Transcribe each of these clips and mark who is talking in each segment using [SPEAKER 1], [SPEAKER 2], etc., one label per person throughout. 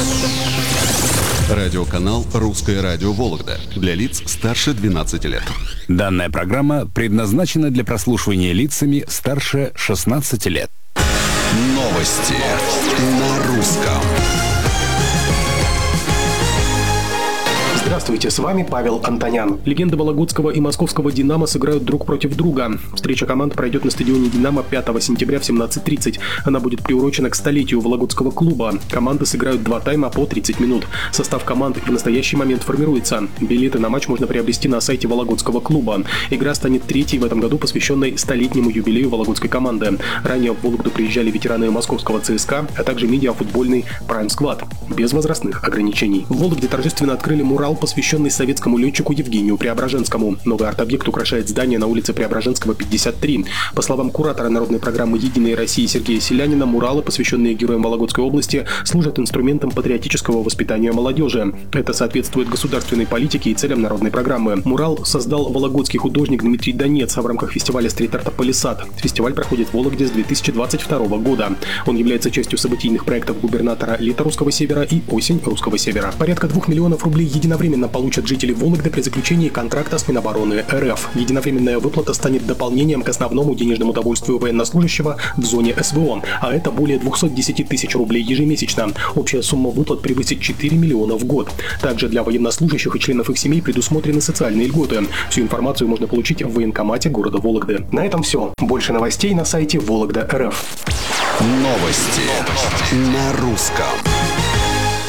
[SPEAKER 1] Радиоканал «Русское радио Вологда» для лиц старше 12 лет.
[SPEAKER 2] Данная программа предназначена для прослушивания лицами старше 16 лет.
[SPEAKER 1] Новости на русском.
[SPEAKER 3] Здравствуйте, с вами Павел Антонян. Легенды вологодского и московского «Динамо» сыграют друг против друга. Встреча команд пройдет на стадионе «Динамо» 5 сентября в 17:30. Она будет приурочена к столетию вологодского клуба. Команды сыграют 2 тайма по 30 минут. Состав команд в настоящий момент формируется. Билеты на матч можно приобрести на сайте вологодского клуба. Игра станет третьей в этом году, посвященной столетнему юбилею вологодской команды. Ранее в Вологду приезжали ветераны московского ЦСКА, а также медиафутбольный Prime Squad. Без возрастных ограничений. В Вологде торжественно открыли мурал, посвященный советскому летчику Евгению Преображенскому. Новый арт-объект украшает здание на улице Преображенского, 53. По словам куратора народной программы «Единой России» Сергея Селянина, муралы, посвященные героям Вологодской области, служат инструментом патриотического воспитания молодежи. Это соответствует государственной политике и целям народной программы. Мурал создал вологодский художник Дмитрий Донец в рамках фестиваля стрит-арта «Палисад». Фестиваль проходит в Вологде с 2022 года. Он является частью событийных проектов губернатора «Лето русского севера» и «Осень русского севера». Порядка 2 миллионов рублей единовременно получат жители Вологды при заключении контракта с Минобороны РФ. Единовременная выплата станет дополнением к основному денежному довольствию военнослужащего в зоне СВО, а это более 210 тысяч рублей ежемесячно. Общая сумма выплат превысит 4 миллиона в год. Также для военнослужащих и членов их семей предусмотрены социальные льготы. Всю информацию можно получить в военкомате города Вологды. На этом все. Больше новостей на сайте Вологда.рф.
[SPEAKER 1] Новости на русском.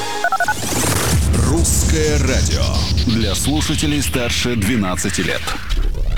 [SPEAKER 1] «Русское радио» для слушателей старше 12 лет.